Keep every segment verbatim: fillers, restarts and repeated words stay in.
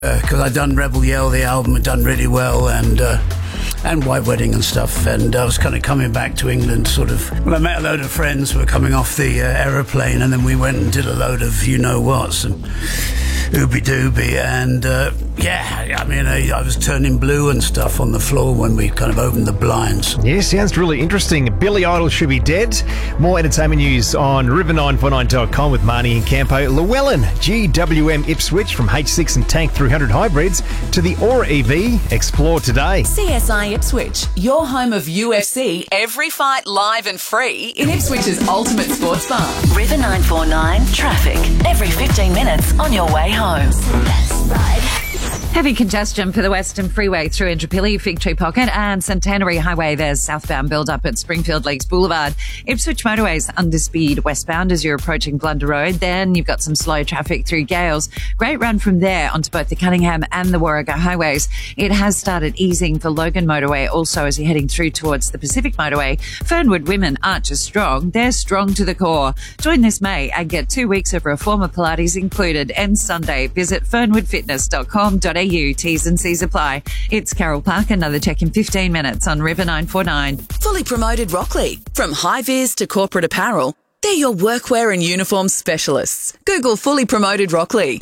Because uh, I'd done Rebel Yell, the album had done really well, and uh, and White Wedding and stuff, and I was kind of coming back to England sort of. Well, I met a load of friends who were coming off the uh, aeroplane, and then we went and did a load of you-know-whats and ooby-dooby, and uh, yeah, I mean, I, I was turning blue and stuff on the floor when we kind of opened the blinds. Yeah, sounds really interesting. Billy Idol should be dead. More entertainment news on river nine four nine dot com with Marnie and Campo. Llewellyn, G W M Ipswich from H six and Tank three hundred hybrids to the Aura E V. Explore today. C S I Ipswich, your home of U F C, every fight live and free in Ipswich's ultimate sports bar. River nine four nine traffic every fifteen minutes on your way home. Heavy congestion for the Western Freeway through Indooroopilly, Fig Tree Pocket and Centenary Highway. There's southbound build-up at Springfield Lakes Boulevard. Ipswich Motorways under speed westbound as you're approaching Blunder Road. Then you've got some slow traffic through Gales. Great run from there onto both the Cunningham and the Warragah Highways. It has started easing for Logan Motorway also as you're heading through towards the Pacific Motorway. Fernwood women aren't just strong, they're strong to the core. Join this May and get two weeks of Reformer Pilates included. Ends Sunday. Visit fernwood fitness dot com dot a u. T's and C's apply. It's Carol Park. Another check in fifteen minutes on River nine four nine. Fully promoted Rockley. From high-vis to corporate apparel, they're your workwear and uniform specialists. Google Fully Promoted Rockley.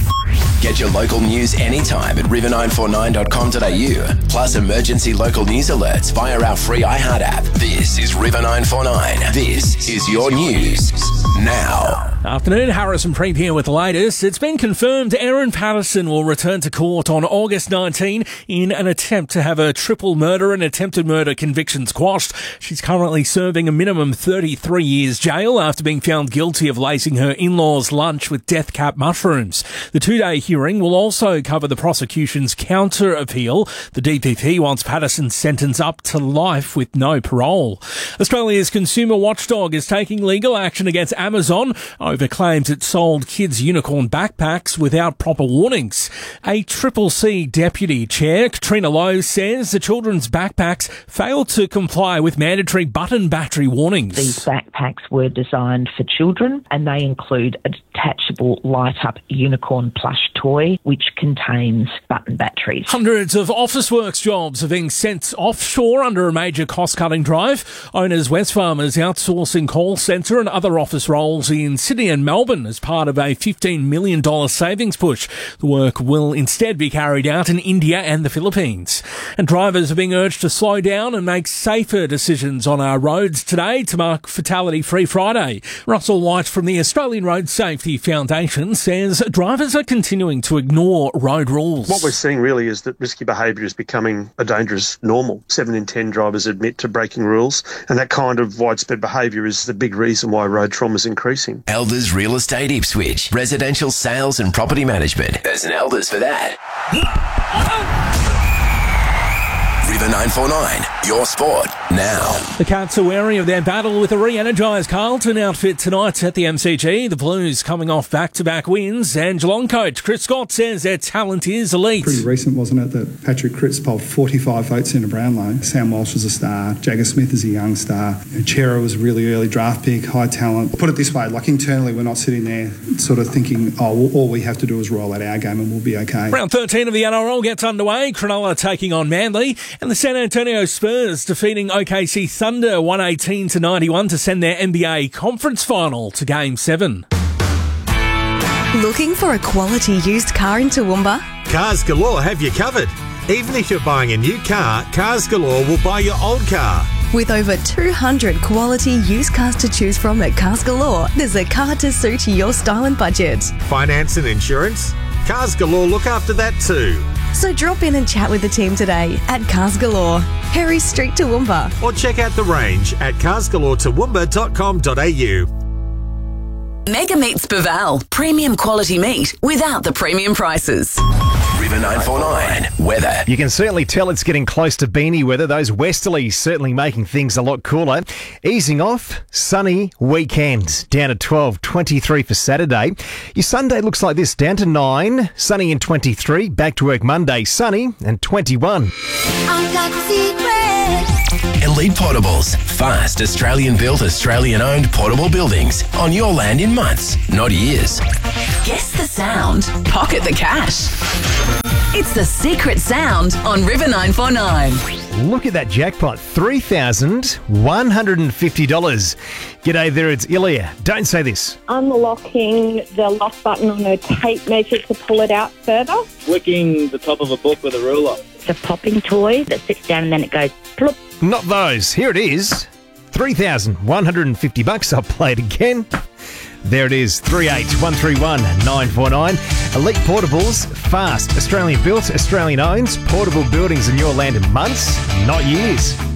Get your local news anytime at river nine four nine dot com dot a u. Plus emergency local news alerts via our free iHeart app. This is River nine four nine. This is your news now. Afternoon, Harrison Preep here with the latest. It's been confirmed Erin Patterson will return to court on August nineteenth in an attempt to have her triple murder and attempted murder convictions quashed. She's currently serving a minimum thirty-three years jail after being found guilty of lacing her in-laws' lunch with death cap mushrooms. The two-day hearing will also cover the prosecution's counter-appeal. The D P P wants Patterson's sentence up to life with no parole. Australia's consumer watchdog is taking legal action against Amazon over claims it sold kids' unicorn backpacks without proper warnings. A Triple C deputy chair, Katrina Lowe, says the children's backpacks failed to comply with mandatory button battery warnings. These backpacks were designed for children and they include a detachable light-up unicorn plush toy which contains button batteries. Hundreds of Officeworks jobs are being sent offshore under a major cost-cutting drive. Owners Wesfarmers outsourcing call centre and other office roles in Sydney and Melbourne as part of a fifteen million dollars savings push. The work will instead be carried out in India and the Philippines. And drivers are being urged to slow down and make safer decisions on our roads today to mark Fatality Free Friday. Russell White from the Australian Road Safety Foundation says drivers are continuing to ignore road rules. What we're seeing really is that risky behaviour is becoming a dangerous normal. Seven in ten drivers admit to breaking rules, and that kind of widespread behaviour is the big reason why road trauma is increasing. Elders Real Estate Ipswich. Residential sales and property management. There's an Elders for that. River nine four nine, your sport now. The Cats are wary of their battle with a re-energised Carlton outfit tonight at the M C G. The Blues coming off back-to-back wins, and Geelong coach Chris Scott says their talent is elite. Pretty recent, wasn't it, that Patrick Cripps polled forty-five votes in a Brownlow. Sam Walsh was a star. Jagger Smith is a young star. Chera was a really early draft pick, high talent. Put it this way, like internally we're not sitting there sort of thinking, oh, all we have to do is roll out our game and we'll be okay. Round thirteen of the N R L gets underway. Cronulla taking on Manly, and the San Antonio Spurs defeating O K C Thunder one eighteen to ninety-one to send their N B A conference final to Game seven. Looking for a quality used car in Toowoomba? Cars Galore have you covered. Even if you're buying a new car, Cars Galore will buy your old car. With over two hundred quality used cars to choose from at Cars Galore, there's a car to suit your style and budget. Finance and insurance? Cars Galore look after that too. So drop in and chat with the team today at Cars Galore, Harry Street, Toowoomba. Or check out the range at cars galore toowoomba dot com dot a u. Mega Meats Baval. Premium quality meat without the premium prices. River nine four nine, weather. You can certainly tell it's getting close to beanie weather. Those westerlies certainly making things a lot cooler. Easing off, sunny weekend. Down to twelve, twenty-three for Saturday. Your Sunday looks like this, down to nine, sunny and twenty-three. Back to work Monday, sunny and twenty-one. I've got secrets. Elite Portables. Fast, Australian-built, Australian-owned portable buildings on your land in months, not years. Guess the sound. Pocket the cash. It's the secret sound on River nine four nine. Look at that jackpot, three thousand one hundred fifty dollars. G'day there, it's Ilya. Don't say this. Unlocking the lock button on a tape measure to pull it out further. Flicking the top of a book with a ruler. It's a popping toy that sits down and then it goes plop. Not those. Here it is. three thousand one hundred fifty bucks. I'll play it again. There it is, three eight one three one nine four nine. Elite Portables, fast, Australian built, Australian owned, portable buildings in your land in months, not years.